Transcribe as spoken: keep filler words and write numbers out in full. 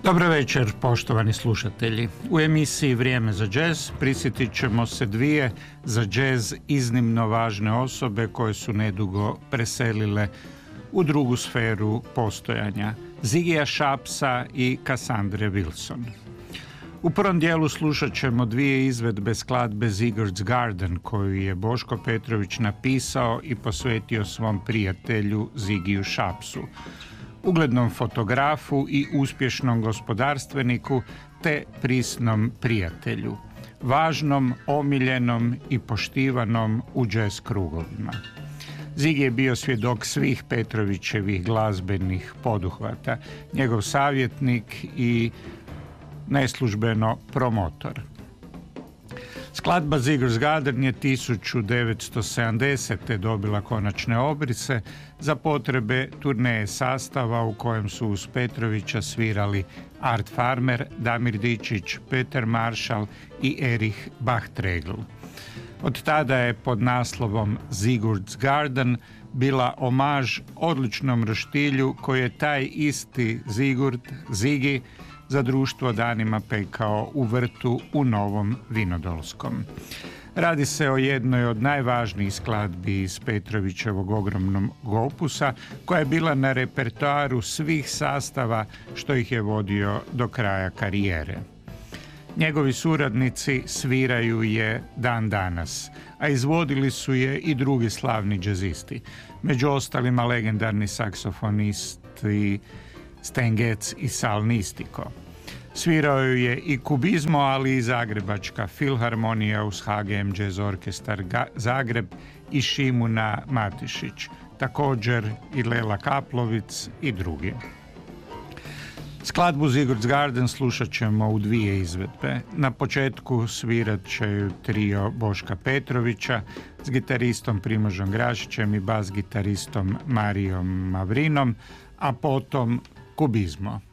Dobro večer, poštovani slušatelji. U emisiji Vrijeme za džez prisjetit ćemo se dvije za džez iznimno važne osobe koje su nedugo preselile u drugu sferu postojanja, Ziggyja Sharpsa i Cassandre Wilson. U prvom dijelu slušat ćemo dvije izvedbe skladbe Sigurd's Garden koju je Boško Petrović napisao i posvetio svom prijatelju Ziggyju Sharpsu, uglednom fotografu i uspješnom gospodarstveniku te prisnom prijatelju, važnom, omiljenom i poštivanom u jazz krugovima. Ziggy je bio svjedok svih Petrovićevih glazbenih poduhvata, njegov savjetnik i neslužbeno promotor. Skladba Sigurd's Garden je tisuću devetsto sedamdesete. dobila konačne obrise za potrebe turneje sastava u kojem su uz Petrovića svirali Art Farmer, Damir Dičić, Peter Marshall i Erich Bachtragl. Od tada je pod naslovom Sigurd's Garden bila omaž odličnom roštilju koji je taj isti Sigurd, Ziggy, za društvo danima pekao u vrtu u Novom Vinodolskom. Radi se o jednoj od najvažnijih skladbi iz Petrovićevog ogromnog opusa, koja je bila na repertoaru svih sastava što ih je vodio do kraja karijere. Njegovi suradnici sviraju je dan danas, a izvodili su je i drugi slavni džezisti, među ostalima legendarni saksofonisti Stan Getz i Sal Nistico. Svirao je i Kubizmo, ali i Zagrebačka filharmonija uz H G M Jazz Orkestar Zagreb i Šimuna Matišić, također i Lela Kaplovic i drugi. Skladbu Sigurd's Garden slušat ćemo u dvije izvedbe. Na početku svirat će trio Boška Petrovića s gitaristom Primožom Grašićem i bas gitaristom Marijom Mavrinom, a potom Kubizmo.